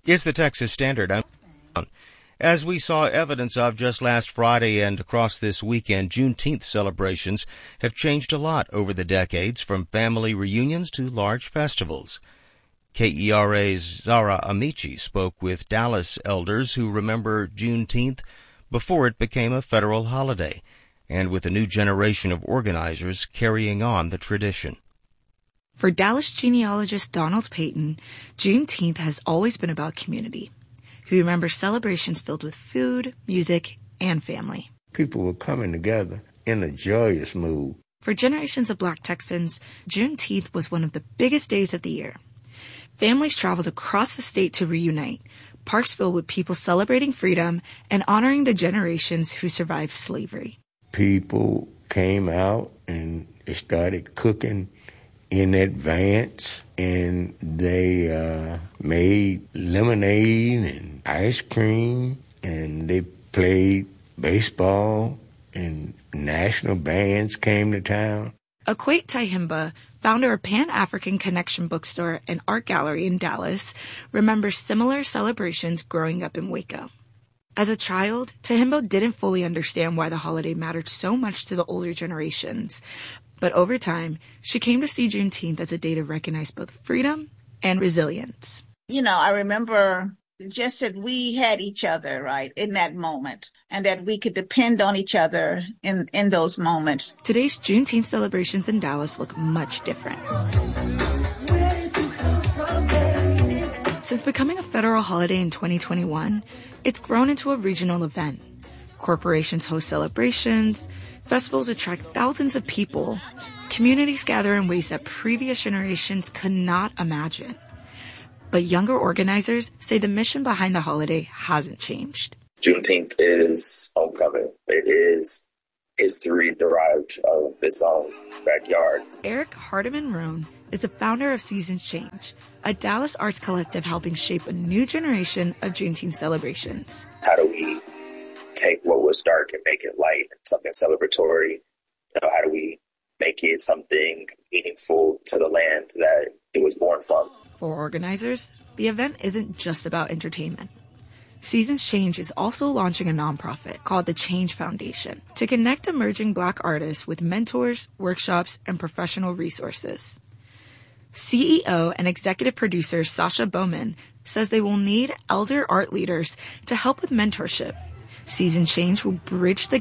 It's the Texas Standard. As we saw evidence of just last Friday and across this weekend, Juneteenth celebrations have changed a lot over the decades, from family reunions to large festivals. KERA's Zara Amici spoke with Dallas elders who remember Juneteenth before it became a federal holiday, and with a new generation of organizers carrying on the tradition. For Dallas genealogist Donald Payton, Juneteenth has always been about community. He remembers celebrations filled with food, music, and family. People were coming together in a joyous mood. For generations of Black Texans, Juneteenth was one of the biggest days of the year. Families traveled across the state to reunite, parks filled with people celebrating freedom and honoring the generations who survived slavery. People came out and they started cooking in advance, and they made lemonade and ice cream, and they played baseball, and national bands came to town. Akwait Tahimba, founder of Pan-African Connection Bookstore and Art Gallery in Dallas, remembers similar celebrations growing up in Waco. As a child, Tahimba didn't fully understand why the holiday mattered so much to the older generations. But over time, she came to see Juneteenth as a day to recognize both freedom and resilience. I remember just that we had each other, right, in that moment, and that we could depend on each other in those moments. Today's Juneteenth celebrations in Dallas look much different. Since becoming a federal holiday in 2021, it's grown into a regional event. Corporations host celebrations, festivals attract thousands of people, communities gather in ways that previous generations could not imagine. But younger organizers say the mission behind the holiday hasn't changed. Juneteenth is homecoming. It is history derived of its own backyard. Eric Hardiman-Roan is the founder of Seasons Change, a Dallas arts collective helping shape a new generation of Juneteenth celebrations. How do we take what was dark and make it light, something celebratory? How do we make it something meaningful to the land that it was born from? For organizers, the event isn't just about entertainment. Seasons Change is also launching a nonprofit called the Change Foundation to connect emerging Black artists with mentors, workshops, and professional resources. CEO and executive producer Sasha Bowman says they will need elder art leaders to help with mentorship. Seasons Change will bridge the